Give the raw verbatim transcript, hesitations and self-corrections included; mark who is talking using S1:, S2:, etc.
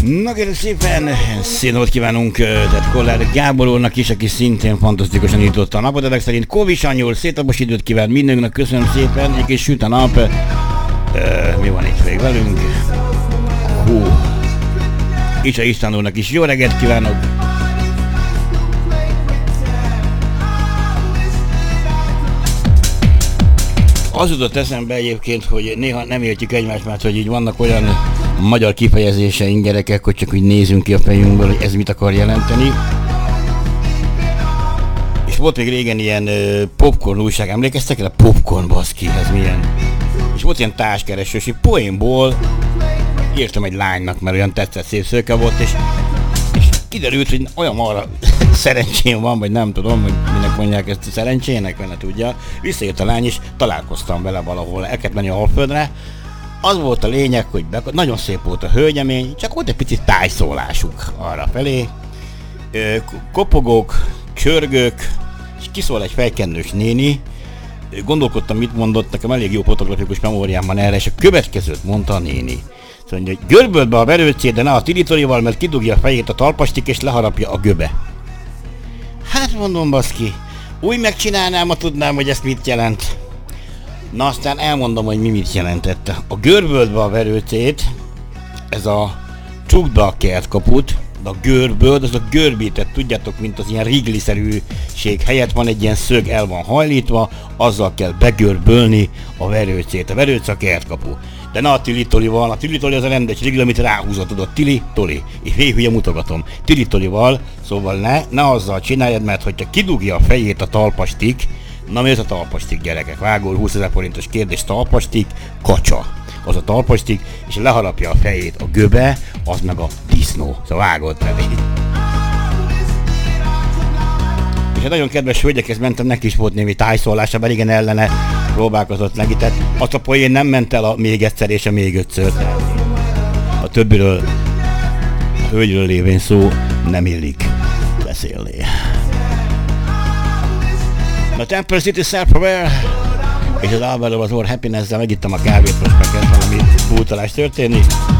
S1: Na kérlek szépen, szép napot kívánunk, tehát Kollár Gábor úrnak is, aki szintén fantasztikusan nyitotta a napot. Ezek szerint Kovics Anyul szétnapos időt kíván mindenkinek, köszönöm szépen, egy kis süt a nap. Uh, mi van itt még velünk? Hú. Icsa István úrnak is jó reggelt kívánok. Az jutott eszembe egyébként, hogy néha nem értjük egymást, mert hogy így vannak olyan magyar kifejezéseink, gyerekek, hogy csak úgy nézünk ki a fejünkből, hogy ez mit akar jelenteni. És volt még régen ilyen uh, popcorn újság, emlékeztek el a popcorn, baszki, ez milyen? És volt ilyen társkeresős, hogy poénból írtam egy lánynak, mert olyan tetszett, szép szőke volt, és, és kiderült, hogy olyan marra szerencsém van, vagy nem tudom, hogy minek mondják ezt a szerencsének, mert ne tudja. Visszajött a lány, és találkoztam vele valahol, el kellett menni a Alföldre. Az volt a lényeg, hogy be, nagyon szép volt a hölgyemény, csak volt egy picit tájszólásuk arra felé. Kopogók, csörgök, és kiszól egy fejkendős néni. Gondolkodtam, mit mondott, nekem elég jó fotografikus memóriám van erre, és a következőt mondta a néni. Szóval, hogy görböld be a verőcét, de ne a tiritorival, mert kidugja a fejét a talpastik, és leharapja a göbe. Hát mondom, baszki, úgy megcsinálnám, ha tudnám, hogy ezt mit jelent. Na aztán elmondom, hogy mi mit jelentette. A görböld be a verőcét, ez a csukd be a kertkaput, de a görböld, az a görbített, tudjátok, mint az ilyen rigli-szerűség helyett van egy ilyen szög, el van hajlítva, azzal kell begörbölni a verőcét. A verőc a kertkapu. De ne a tili-tolival, a tili-toli az a rendes rigli, amit ráhúzott, tudod, tili-toli. És hé-hülye mutogatom. Tili-tolival, szóval ne, ne azzal csináljad, mert hogyha kidugja a fejét a talpastik, na mi ez a talpastik, gyerekek? Vágol húszezer forintos kérdés, talpastik, kacsa. Az a talpastik, és leharapja a fejét a göbe, az meg a disznó. Szóval vágott felé. És egy nagyon kedves hölgyekhez mentem, neki is volt némi tájszólása, bár igen ellene próbálkozott legített. Azt a poén nem ment el a még egyszer és a még ötször. A többiről, a hölgyről lévén szó, nem illik beszélni. A Temple City Self-Aware és az Alvaro az Or Happiness-zel megittem a kávét, most meg kezd valami bútolás történni.